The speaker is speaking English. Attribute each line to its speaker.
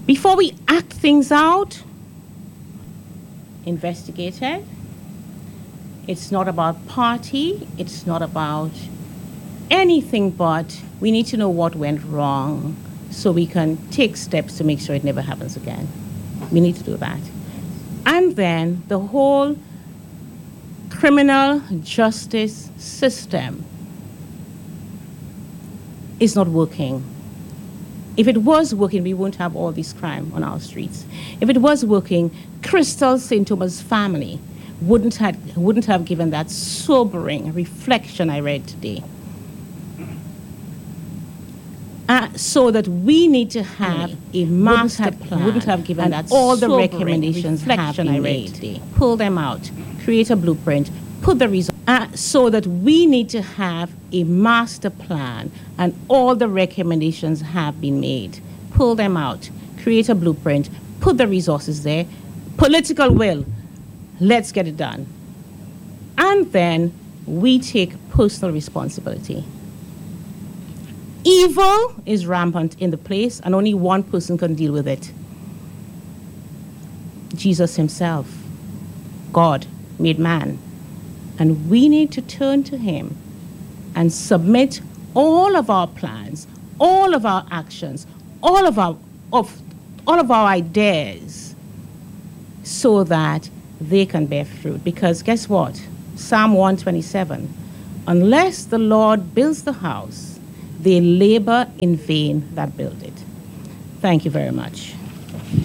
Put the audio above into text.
Speaker 1: Before we act things out, investigate it. It's not about party. It's not about anything but we need to know what went wrong so we can take steps to make sure it never happens again. We need to do that. And then the whole criminal justice system is not working. If it was working, we wouldn't have all this crime on our streets. If it was working, Crystal St. Thomas' family wouldn't have given that sobering reflection I read today. So that we need to have a master plan. Wouldn't have given that all the recommendations reflection I read today. Pull them out, create a blueprint, put the results. So that we need to have a master plan, and all the recommendations have been made. Pull them out, create a blueprint, put the resources there, political will. Let's get it done. And then we take personal responsibility. Evil is rampant in the place, and only one person can deal with it. Jesus himself, God made man. And we need to turn to him and submit all of our plans, all of our actions, all of our ideas, so that they can bear fruit. Because guess what? Psalm 127, unless the Lord builds the house, they labor in vain that build it. Thank you very much.